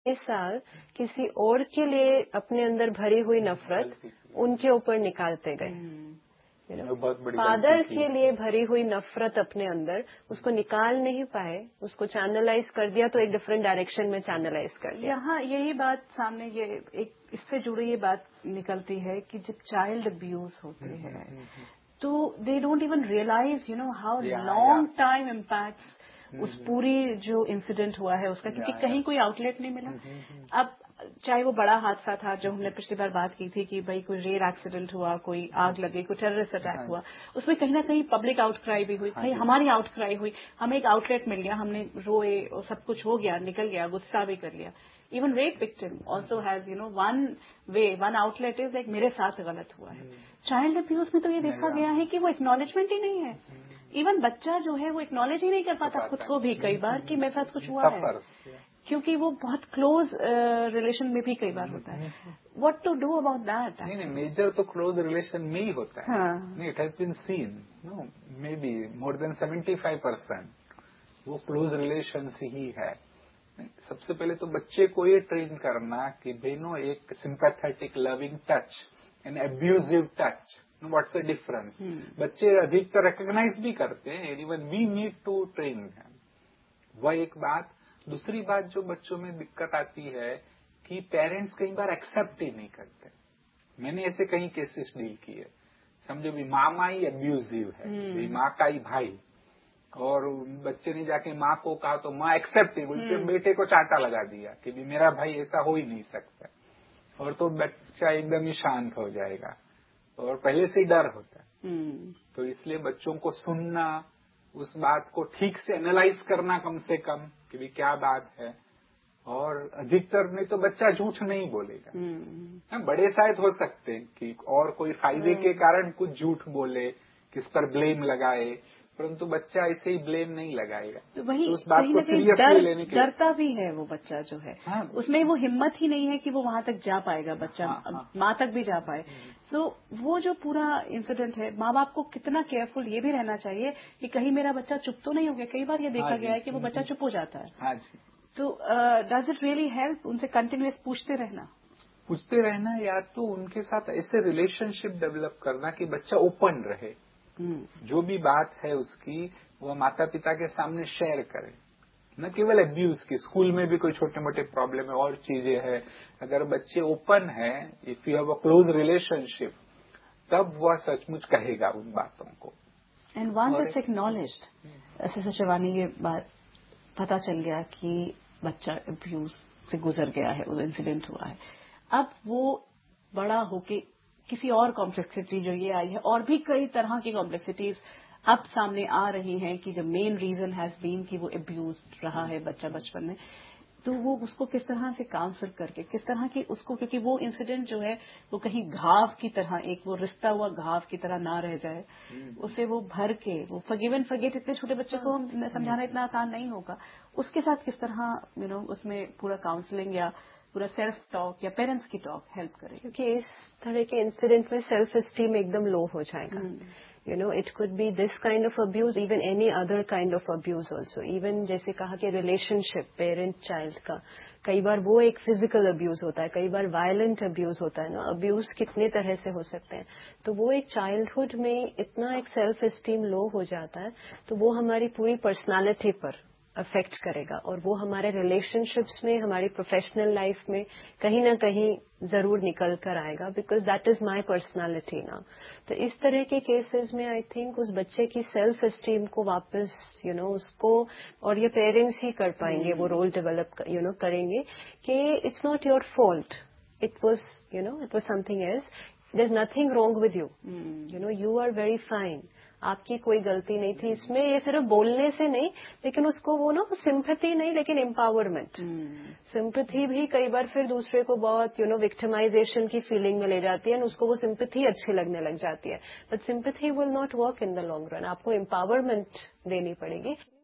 इस साल किसी और के लिए अपने अंदर भरी हुई नफरत उनके ऊपर निकालते गए। फादर के लिए भरी हुई नफरत अपने अंदर उसको निकाल नहीं पाए, उसको चैनलाइज कर दिया तो एक डिफरेंट डायरेक्शन में चैनलाइज कर दिया। यहाँ यही बात सामने ये एक इससे जुड़ी ये बात निकलती है कि जब चाइल्ड अब्यूज होते हैं तो they don't even realise how long time impacts उस पूरी जो इंसिडेंट हुआ है उसका, क्योंकि कहीं कोई आउटलेट नहीं मिला। अब चाहे वो बड़ा हादसा था जो हमने पिछली बार बात की थी कि भाई कोई रेल एक्सीडेंट हुआ, कोई आग लगी, कोई टेररिस्ट अटैक हुआ, उसमें कहीं ना कहीं पब्लिक आउटक्राई भी हुई, कहीं हमारी आउटक्राई हुई, हमें एक आउटलेट मिल गया, हमने रोए और सब कुछ हो गया, निकल गया, गुस्सा भी कर लिया। Even rape victim also has one outlet is like मेरे साथ गलत हुआ है। चाइल्ड अब्यूज में तो ये देखा गया है कि वो एक्नॉलेजमेंट ही नहीं है। इवन बच्चा जो है वो एक्नॉलेज ही नहीं कर पाता खुद को भी कई बार कि मेरे साथ कुछ हुआ है, क्योंकि वो बहुत क्लोज रिलेशन में भी कई बार होता है। What to do about that? नहीं, मेजर तो क्लोज रिलेशन में ही होता है। नहीं, it has been seen may be more than 75% वो क्लोज रिलेशन ही है। सबसे पहले तो बच्चे को ये ट्रेन करना कि बेनो एक sympathetic loving touch and abusive touch, what's the difference. बच्चे अधिकतर रिकॉग्नाइज भी करते हैं, even we need to train वह एक बात। दूसरी बात जो बच्चों में दिक्कत आती है कि पेरेंट्स कई बार एक्सेप्ट ही नहीं करते। मैंने ऐसे कई केसेस डील किए, समझो भी मामा ही अब्यूजिव है, भी माँ का ही भाई, और बच्चे ने जाके माँ को कहा तो माँ एक्सेप्ट ही बोलते, बेटे को चांटा लगा दिया कि भी मेरा भाई ऐसा हो ही नहीं सकता, और तो बच्चा एकदम ही शांत हो जाएगा, और पहले से ही डर होता है। तो इसलिए बच्चों को सुनना, उस बात को ठीक से एनालाइज करना कम से कम कि भी क्या बात है, और अधिकतर नहीं तो बच्चा झूठ नहीं बोलेगा। बड़े शायद हो सकते हैं कि और कोई फायदे के कारण कुछ झूठ बोले, किस पर ब्लेम लगाए, परंतु बच्चा ऐसे ही ब्लेम नहीं लगाएगा। तो वही तो उस बात को सीरियसली लेने के डरता भी है वो बच्चा जो है। उसमें वो हिम्मत ही नहीं है कि वो वहां तक जा पाएगा बच्चा, माँ तक भी जा पाए। सो वो जो पूरा इंसिडेंट है, माँ बाप को कितना केयरफुल ये भी रहना चाहिए कि कहीं मेरा बच्चा चुप तो नहीं हो गया। कई बार ये देखा गया है कि वो बच्चा चुप हो जाता है। तो डज इट रियली हेल्प उनसे कंटिन्यूअस पूछते रहना, या तो उनके साथ ऐसे रिलेशनशिप डेवलप करना कि बच्चा ओपन रहे, जो भी बात है उसकी वो माता पिता के सामने शेयर करे, न केवल अब्यूज की। स्कूल में भी कोई छोटे मोटे प्रॉब्लम है और चीजें हैं, अगर बच्चे ओपन है, if you have a close relationship, तब वह सचमुच कहेगा उन बातों को। एंड वंस इट्स एक्नॉलेज्ड, ऐसे शिवानी ये बात पता चल गया कि बच्चा अब्यूज से गुजर गया है, वो इंसिडेंट हुआ है, अब वो बड़ा होके किसी और कॉम्प्लेक्सिटी जो ये आई है, और भी कई तरह की कॉम्प्लेक्सिटीज अब सामने आ रही हैं कि जब मेन रीजन हैज बीन कि वो अब्यूज रहा है बच्चा बचपन में, तो वो उसको किस तरह से काउंसल करके, किस तरह की उसको, क्योंकि वो इंसिडेंट जो है वो कहीं घाव की तरह, एक वो रिश्ता हुआ घाव की तरह ना रह जाए, उसे वो भर के, वो फॉरगिव एंड फॉरगेट इतने छोटे बच्चे को हम समझाना इतना आसान नहीं होगा, उसके साथ किस तरह उसमें पूरा काउंसलिंग या पूरा सेल्फ टॉक या पेरेंट्स की टॉक हेल्प करे। क्योंकि इस तरह के इंसिडेंट में सेल्फ एस्टीम एकदम लो हो जाएगा। It could be this kind of abuse, even any other kind of abuse also. Even जैसे कहा कि रिलेशनशिप पेरेंट चाइल्ड का, कई बार वो एक फिजिकल अब्यूज होता है, कई बार वायलेंट अब्यूज होता है ना। अब्यूज कितने तरह से हो सकते हैं, तो वो एक चाइल्डहुड में इतना एक सेल्फ एस्टीम लो हो जाता है, तो वो हमारी पूरी पर्सनालिटी पर अफेक्ट करेगा, और वो हमारे रिलेशनशिप्स में, हमारी प्रोफेशनल लाइफ में कहीं ना कहीं जरूर निकल कर आएगा, because that is my personality ना। तो इस तरह के केसेस में आई थिंक उस बच्चे की सेल्फ एस्टीम को वापस उसको, और ये पेरेंट्स ही कर पाएंगे, वो रोल डेवलप करेंगे कि it's not your fault, it was something else, there is nothing wrong with you, you are very fine, आपकी कोई गलती नहीं थी इसमें। ये सिर्फ बोलने से नहीं, लेकिन उसको वो सिंपैथी नहीं, लेकिन एम्पावरमेंट। सिंपैथी भी कई बार फिर दूसरे को बहुत विक्टिमाइजेशन की फीलिंग में ले जाती है, और उसको वो सिंपैथी अच्छी लगने लग जाती है, but sympathy will not work in the long run. आपको एम्पावरमेंट देनी पड़ेगी।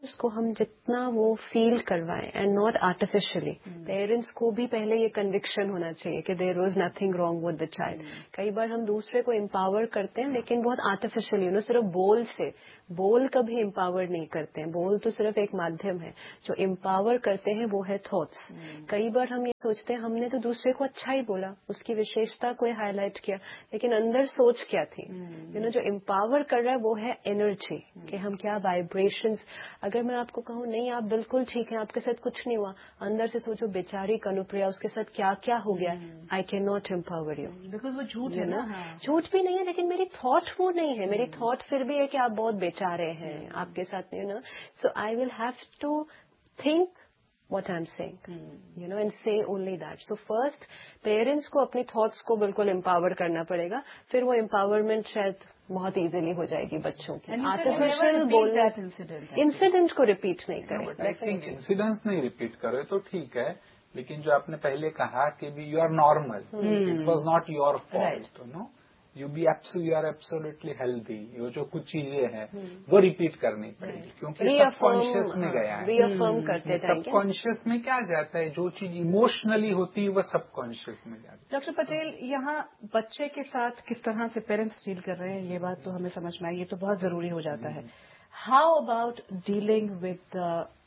उसको हम जितना वो फील करवाएं एंड नॉट आर्टिफिशियली। पेरेंट्स को भी पहले ये कन्विक्शन होना चाहिए कि there was nothing wrong with the child. कई बार हम दूसरे को एम्पावर करते हैं लेकिन बहुत आर्टिफिशियली, सिर्फ बोल से। बोल कभी एम्पावर नहीं करते हैं, बोल तो सिर्फ एक माध्यम है। जो एम्पावर करते हैं वो है थॉट्स। कई बार हम ये सोचते हैं हमने तो दूसरे को अच्छा ही बोला, उसकी विशेषता को हाईलाइट किया, लेकिन अंदर सोच क्या थी। जो एम्पावर कर रहा है वो है एनर्जी, कि हम क्या वाइब्रेशंस। अगर मैं आपको कहूँ नहीं आप बिल्कुल ठीक है, आपके साथ कुछ नहीं हुआ, अंदर से सोचो बेचारी कनुप्रिया, उसके साथ क्या क्या हो गया, I can not empower you. Because वो झूठ है ना। झूठ भी नहीं है, लेकिन मेरी थॉट वो नहीं है। मेरी थॉट फिर भी है कि आप बहुत बेचारे हैं, आपके साथ सो I will have to think what I'm saying, and say only that. So first, parents को अपनी thoughts को बिल्कुल empower करना पड़ेगा, फिर वो empowerment शायद बहुत easily हो जाएगी बच्चों की। Artificial बोलना इंसिडेंट को रिपीट नहीं करें। आई थिंक इंसिडेंट्स नहीं रिपीट करो तो ठीक है, लेकिन जो आपने पहले कहा कि you are normal, it was not your fault, you are absolutely healthy, ये जो कुछ चीजें हैं वो रिपीट करनी पड़ेगी, क्योंकि सबकॉन्शियस में गया है। रीअफर्म करते जाएंगे। सबकॉन्शियस में क्या जाता है, जो चीज इमोशनली होती है वो सबकॉन्शियस में जाती है। डॉक्टर पटेल, यहाँ बच्चे के साथ किस तरह से पेरेंट्स डील कर रहे हैं ये बात तो हमें समझ में आई, ये तो बहुत जरूरी हो जाता है। How about dealing with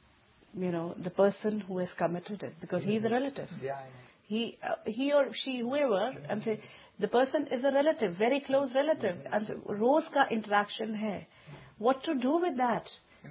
the person who has committed it, because he is a relative. He or she, whoever, and say the person is a relative, very close relative, and रोज का interaction है. What to do with that?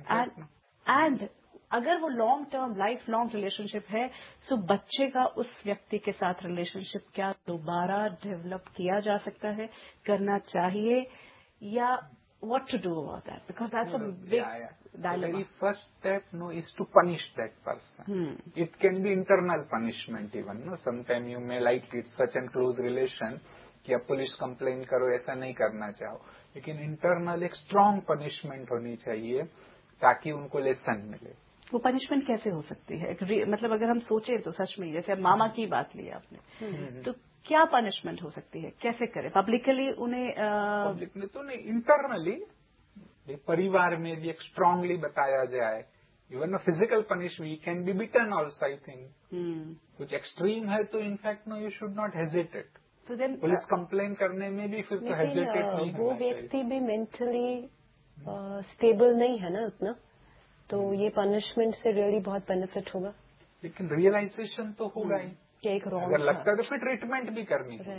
And अगर वो long term life long relationship है, तो बच्चे का उस व्यक्ति के साथ रिलेशनशिप क्या दोबारा डेवलप किया जा सकता है, करना चाहिए, या what to do about that? Because that's a big dilemma. The very first step is to punish that person. It can be internal punishment even. Sometimes you may like it such a close relation कि आप police complain करो, ऐसा नहीं करना चाहो, लेकिन internal एक strong punishment होनी चाहिए ताकि उनको लेसन मिले। वो पनिशमेंट कैसे हो सकती है? मतलब अगर हम सोचें तो सच में, जैसे मामा की बात ली आपने, तो क्या पनिशमेंट हो सकती है, कैसे करें? पब्लिकली उन्हें पब्लिकली तो नहीं, इंटरनली परिवार में भी एक स्ट्रांगली बताया जाए। Even physical punishment can be bitten also, I think कुछ एक्सट्रीम है तो in fact no, you should not hesitate. Police complain करने में भी फिर तो हेजिटेट नहीं, वो व्यक्ति भी मेंटली स्टेबल नहीं है ना उतना, तो ये पनिशमेंट से रियली बहुत बेनिफिट होगा। लेकिन रियलाइजेशन तो होगा ही, अगर लगता है तो फिर ट्रीटमेंट भी करनी है।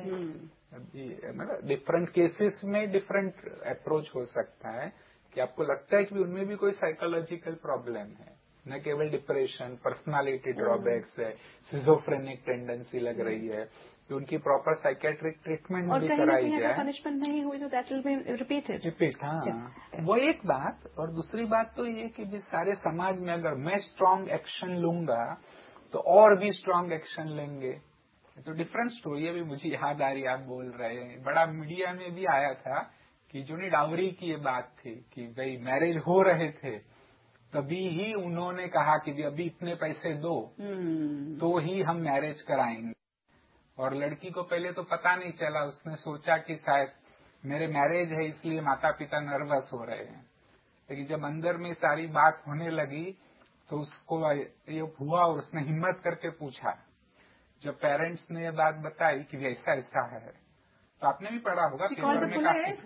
मतलब डिफरेंट केसेस में डिफरेंट अप्रोच हो सकता है कि आपको लगता है कि उनमें भी कोई साइकोलॉजिकल प्रॉब्लम है, न केवल डिप्रेशन, पर्सनालिटी ड्रॉबैक्स है, सिजोफ्रेनिक टेंडेंसी लग रही है, तो उनकी प्रॉपर साइकेट्रिक ट्रीटमेंट भी कराई जाए। पनिशमेंट नहीं हुई तो दैट विल बी रिपीट। हाँ, वो एक बात। और दूसरी बात तो ये कि सारे समाज में अगर मैं स्ट्रांग एक्शन लूंगा तो और भी स्ट्रांग एक्शन लेंगे। तो डिफरेंट स्टोरी अभी मुझे याद आ रही, आप बोल रहे हैं, बड़ा मीडिया में भी आया था कि जो डाउरी की ये बात थी कि भाई मैरिज हो रहे थे, तभी ही उन्होंने कहा कि अभी इतने पैसे दो तो ही हम मैरिज कराएंगे। और लड़की को पहले तो पता नहीं चला, उसने सोचा कि शायद मेरे मैरिज है इसलिए माता पिता नर्वस हो रहे हैं, लेकिन जब अंदर में सारी बात होने लगी तो उसको ये हुआ और उसने हिम्मत करके पूछा। जब पेरेंट्स ने ये बात बताई कि ऐसा ऐसा है, तो आपने भी पढ़ा होगा पेपर में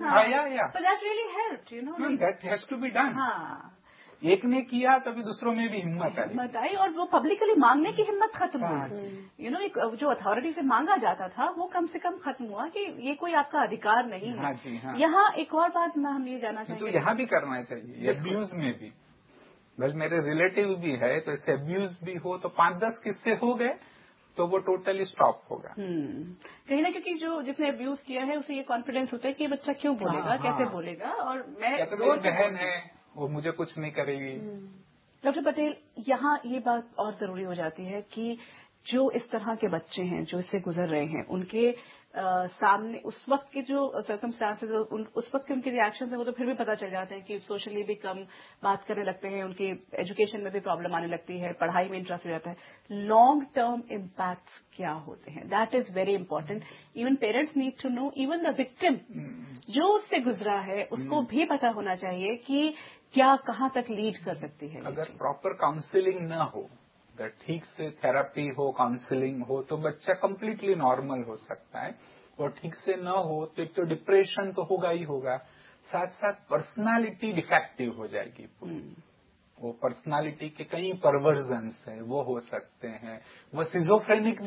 काफी, that has to be done. एक ने किया तभी दूसरों में भी हिम्मत आई, और वो पब्लिकली मांगने की हिम्मत खत्म हुई। एक जो अथॉरिटी से मांगा जाता था वो कम से कम खत्म हुआ कि ये कोई आपका अधिकार नहीं है। हाँ जी, हाँ। यहाँ एक और बात हम ये जानना चाहेंगे, तो यहाँ भी करना चाहिए, एब्यूज में भी। बस मेरे रिलेटिव भी है, तो इससे एब्यूज भी हो तो 5-10 किस्से हो गए तो वो टोटली स्टॉप होगा। कहीं ना, क्योंकि जो जिसने अब्यूज किया है उसे ये कॉन्फिडेंस होता है कि ये बच्चा क्यों बोलेगा, कैसे बोलेगा, और मैं बहन है वो मुझे कुछ नहीं करेगी। डॉक्टर पटेल, यहाँ ये बात और जरूरी हो जाती है कि जो इस तरह के बच्चे हैं जो इससे गुजर रहे हैं उनके सामने उस वक्त के जो सर्कमस्टांसेस उस वक्त के उनके रिएक्शन है वो तो फिर भी पता चल जाते हैं कि सोशली भी कम बात करने लगते हैं, उनकी एजुकेशन में भी प्रॉब्लम आने लगती है, पढ़ाई में इंटरेस्ट हो जाता है। लॉन्ग टर्म इम्पैक्ट्स क्या होते हैं, that is very important. Even parents need to know, even the victim जो उससे गुजरा है उसको भी पता होना चाहिए कि क्या कहाँ तक लीड कर सकती है। अगर प्रॉपर काउंसलिंग न हो, अगर ठीक से थेरेपी हो, काउंसलिंग हो, तो बच्चा कंप्लीटली नॉर्मल हो सकता है। और ठीक से न हो तो एक तो डिप्रेशन तो होगा ही होगा, साथ साथ पर्सनालिटी डिफेक्टिव हो जाएगी। वो पर्सनालिटी के कई परवर्जन्स हैं वो हो सकते हैं, वो सिजोफ्रेनिक